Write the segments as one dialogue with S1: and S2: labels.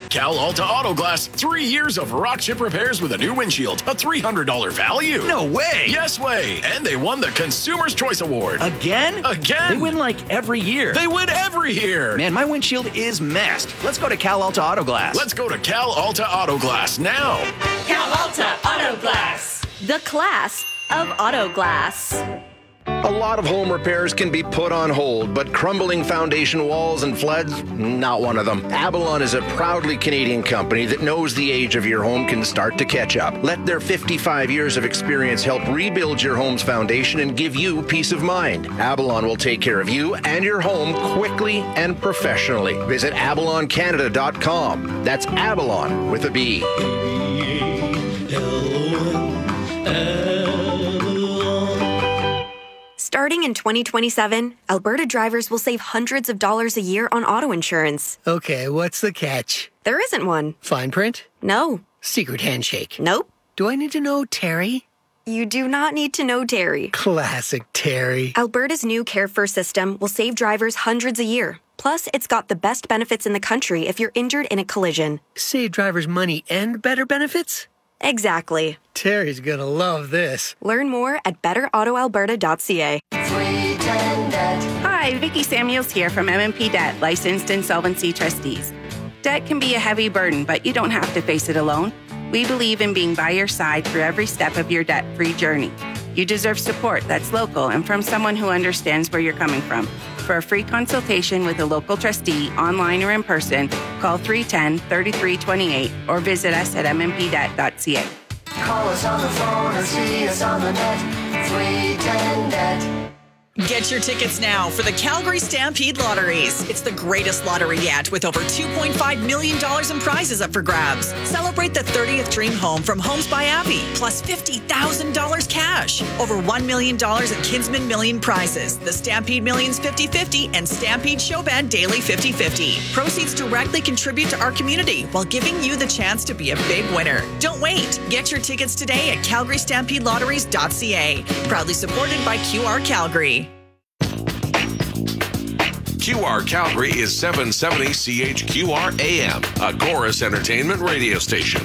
S1: Cal Alta Auto Glass, 3 years of rock chip repairs with a new windshield, a $300 value.
S2: No way!
S1: Yes way! And they won the Consumer's Choice Award.
S2: Again?
S1: Again!
S2: They win like every year.
S1: They win every year!
S2: Man, my windshield is messed. Let's go to Cal Alta Auto Glass.
S1: Let's go to Cal Alta Auto Glass now.
S3: Cal Alta Auto Glass.
S4: The class of auto glass.
S5: A lot of home repairs can be put on hold, but crumbling foundation walls and floods, not one of them. Avalon is a proudly Canadian company that knows the age of your home can start to catch up. Let their 55 years of experience help rebuild your home's foundation and give you peace of mind. Avalon will take care of you and your home quickly and professionally. Visit avaloncanada.com. That's Avalon with a B.
S4: Starting in 2027, Alberta drivers will save hundreds of dollars a year on auto insurance.
S6: Okay, what's the catch?
S4: There isn't one.
S6: Fine print?
S4: No.
S6: Secret handshake?
S4: Nope.
S6: Do I need to know Terry?
S4: You do not need to know Terry.
S6: Classic Terry.
S4: Alberta's new Care First system will save drivers hundreds a year. Plus, it's got the best benefits in the country if you're injured in a collision.
S6: Save drivers money and better benefits?
S4: Exactly.
S6: Terry's gonna love this.
S4: Learn more at betterautoalberta.ca.
S7: Hi, Vicki Samuels here from MMP Debt, licensed insolvency trustees. Debt can be a heavy burden, but you don't have to face it alone. We believe in being by your side through every step of your debt-free journey. You deserve support that's local and from someone who understands where you're coming from. For a free consultation with a local trustee, online or in person, call 310-3328 or visit us at mmpdebt.ca.
S8: Call us on the phone or see us on the net. 310-NET.
S9: Get your tickets now for the Calgary Stampede Lotteries. It's the greatest lottery yet, with over $2.5 million in prizes up for grabs. Celebrate the 30th dream home from Homes by Abbey, plus $50,000 cash. Over $1 million in Kinsman Million prizes, the Stampede Millions 50-50 and Stampede Showband Daily 50-50. Proceeds directly contribute to our community while giving you the chance to be a big winner. Don't wait. Get your tickets today at calgarystampede.ca. Proudly supported by QR Calgary.
S10: QR Calgary is 770 CHQR AM, a Chorus Entertainment radio station.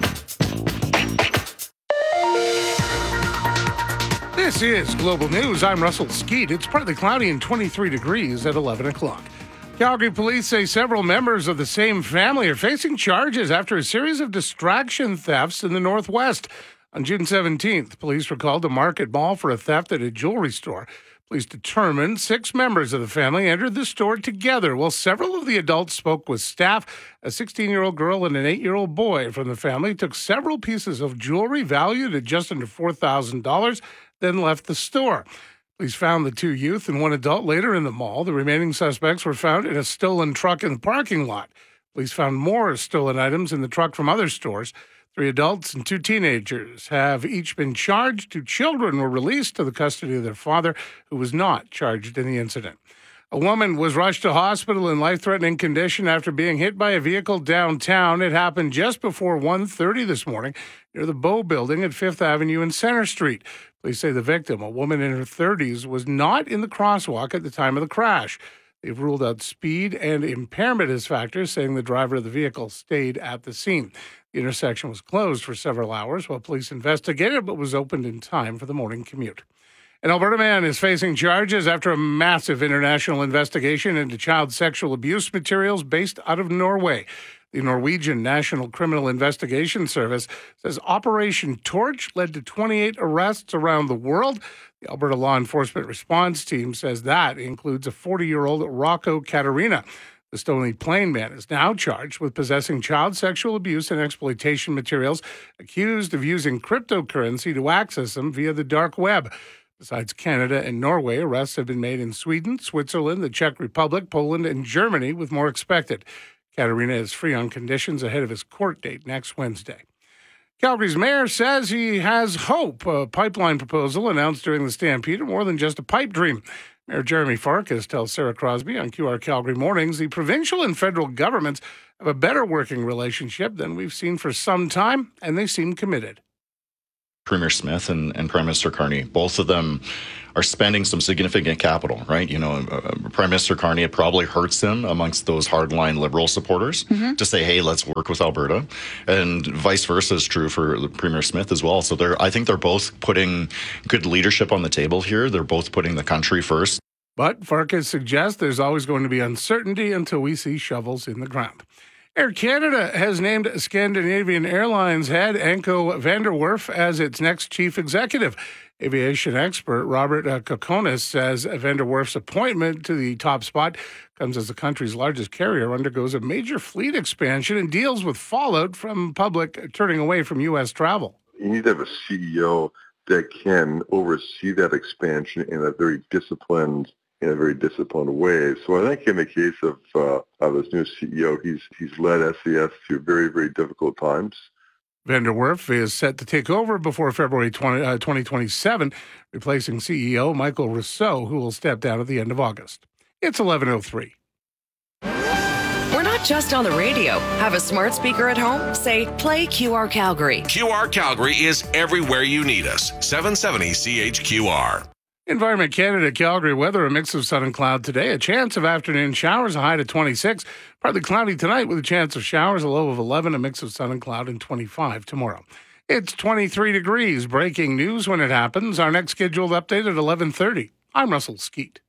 S11: This is Global News. I'm Russell Skeet. It's partly cloudy and 23 degrees at 11 o'clock. Calgary police say several members of the same family are facing charges after a series of distraction thefts in the Northwest. On June 17th, police were called to Market Mall for a theft at a jewelry store. Police determined 6 members of the family entered the store together, while several of the adults spoke with staff. A 16-year-old girl and an 8-year-old boy from the family took several pieces of jewelry valued at just under $4,000, then left the store. Police found the 2 youth and 1 adult later in the mall. The remaining suspects were found in a stolen truck in the parking lot. Police found more stolen items in the truck from other stores. 3 adults and 2 teenagers have each been charged. 2 children were released to the custody of their father, who was not charged in the incident. A woman was rushed to hospital in life-threatening condition after being hit by a vehicle downtown. It happened just before 1:30 this morning near the Bow Building at 5th Avenue and Center Street. Police say the victim, a woman in her 30s, was not in the crosswalk at the time of the crash. They've ruled out speed and impairment as factors, saying the driver of the vehicle stayed at the scene. The intersection was closed for several hours while police investigated, but was opened in time for the morning commute. An Alberta man is facing charges after a massive international investigation into child sexual abuse materials based out of Norway. The Norwegian National Criminal Investigation Service says Operation Torch led to 28 arrests around the world. The Alberta Law Enforcement Response Team says that includes a 40-year-old Rocco Katarina. The Stony Plain man is now charged with possessing child sexual abuse and exploitation materials, accused of using cryptocurrency to access them via the dark web. Besides Canada and Norway, arrests have been made in Sweden, Switzerland, the Czech Republic, Poland, and Germany, with more expected. Katarina is free on conditions ahead of his court date next Wednesday. Calgary's mayor says he has hope. A pipeline proposal announced during the Stampede are more than just a pipe dream. Mayor Jeremy Farkas tells Sarah Crosby on QR Calgary Mornings the provincial and federal governments have a better working relationship than we've seen for some time, and they seem committed.
S12: Premier Smith and Prime Minister Carney. Both of them are spending some significant capital, right? Prime Minister Carney, it probably hurts him amongst those hardline Liberal supporters to say, hey, let's work with Alberta. And vice versa is true for Premier Smith as well. So I think they're both putting good leadership on the table here. They're both putting the country first.
S11: But Farkas suggests there's always going to be uncertainty until we see shovels in the ground. Air Canada has named Scandinavian Airlines head Anko van der Werf as its next chief executive. Aviation expert Robert Kokonis says van der Werf's appointment to the top spot comes as the country's largest carrier undergoes a major fleet expansion and deals with fallout from public turning away from U.S. travel.
S13: You need to have a CEO that can oversee that expansion in a very disciplined way. So I think in the case of this new CEO, he's led SES through very, very difficult times.
S11: Van der Werf is set to take over before February 2027, replacing CEO Michael Rousseau, who will step down at the end of August. It's 11:03.
S3: We're not just on the radio. Have a smart speaker at home? Say, play QR Calgary.
S10: QR Calgary is everywhere you need us. 770 CHQR.
S11: Environment Canada, Calgary weather, a mix of sun and cloud today. A chance of afternoon showers, a high to 26. Partly cloudy tonight with a chance of showers, a low of 11, a mix of sun and cloud, and 25 tomorrow. It's 23 degrees. Breaking news when it happens. Our next scheduled update at 11:30. I'm Russell Skeet.